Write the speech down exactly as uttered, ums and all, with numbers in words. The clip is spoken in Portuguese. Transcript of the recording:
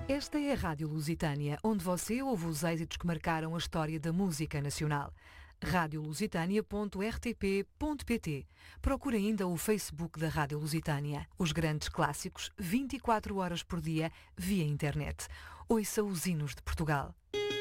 Esta é a Rádio Lusitânia, onde você ouve os êxitos que marcaram a história da música nacional. rádio lusitânia ponto r t p ponto p t. Procure ainda o Facebook da Rádio Lusitânia. Os grandes clássicos, vinte e quatro horas por dia, via internet. Ouça os hinos de Portugal.